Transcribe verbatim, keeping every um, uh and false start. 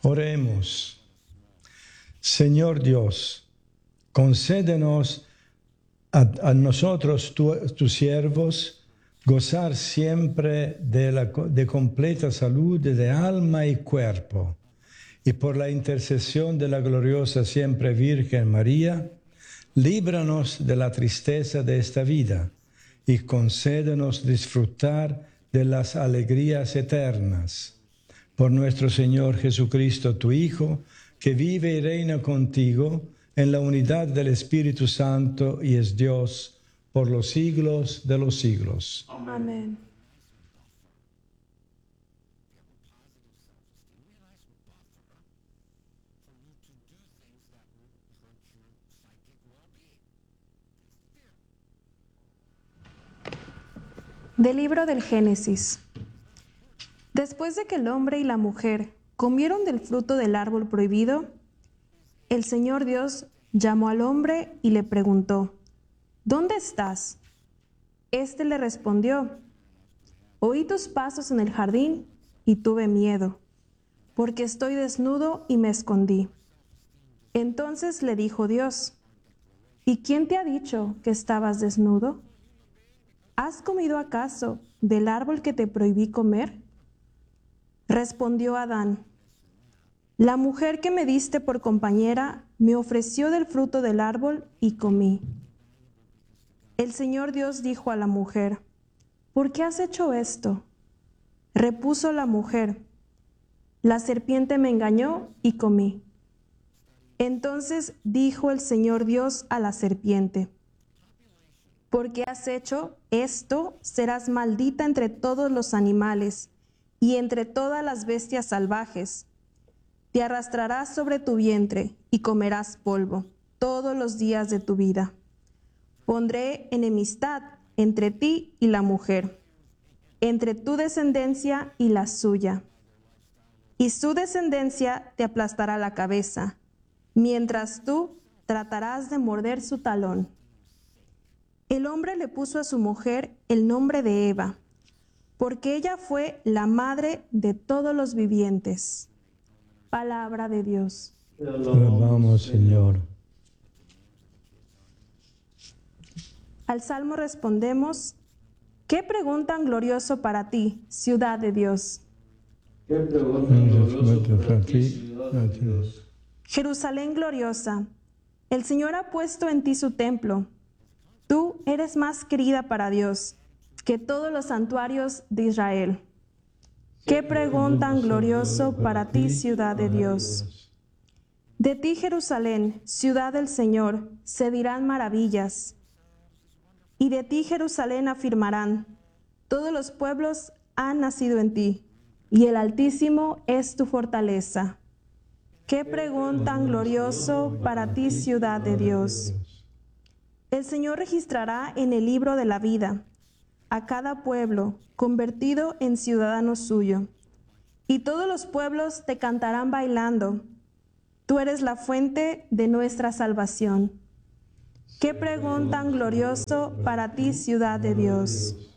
Oremos. Señor Dios, concédenos a, a nosotros, tu, tus siervos, gozar siempre de, la, de completa salud de alma y cuerpo, y por la intercesión de la gloriosa siempre Virgen María, líbranos de la tristeza de esta vida y concédenos disfrutar de las alegrías eternas. Por nuestro Señor Jesucristo, tu Hijo, que vive y reina contigo en la unidad del Espíritu Santo y es Dios por los siglos de los siglos. Amén. Del libro del Génesis. Después de que el hombre y la mujer comieron del fruto del árbol prohibido, el Señor Dios llamó al hombre y le preguntó: ¿Dónde estás? Éste le respondió: Oí tus pasos en el jardín y tuve miedo, porque estoy desnudo y me escondí. Entonces le dijo Dios: ¿Y quién te ha dicho que estabas desnudo? ¿Has comido acaso del árbol que te prohibí comer? Respondió Adán: La mujer que me diste por compañera me ofreció del fruto del árbol y comí. El Señor Dios dijo a la mujer: ¿Por qué has hecho esto? Repuso la mujer: La serpiente me engañó y comí. Entonces dijo el Señor Dios a la serpiente: Porque has hecho esto, serás maldita entre todos los animales y entre todas las bestias salvajes. Te arrastrarás sobre tu vientre y comerás polvo todos los días de tu vida. Pondré enemistad entre ti y la mujer, entre tu descendencia y la suya. Y su descendencia te aplastará la cabeza, mientras tú tratarás de morder su talón. El hombre le puso a su mujer el nombre de Eva, porque ella fue la madre de todos los vivientes. Palabra de Dios. Te alabamos, Señor. Al Salmo respondemos: ¿Qué preguntan glorioso para ti, ciudad de Dios? ¿Qué preguntan glorioso para ti, ciudad de Dios? Jerusalén gloriosa, el Señor ha puesto en ti su templo. Tú eres más querida para Dios que todos los santuarios de Israel. ¿Qué preguntan glorioso para ti, ciudad de Dios? De ti, Jerusalén, ciudad del Señor, se dirán maravillas. Y de ti, Jerusalén, afirmarán: todos los pueblos han nacido en ti, y el Altísimo es tu fortaleza. ¿Qué preguntan glorioso para ti, ciudad de Dios? El Señor registrará en el libro de la vida a cada pueblo convertido en ciudadano suyo, y todos los pueblos te cantarán bailando. Tú eres la fuente de nuestra salvación. ¿Qué preguntan glorioso para ti, ciudad de Dios?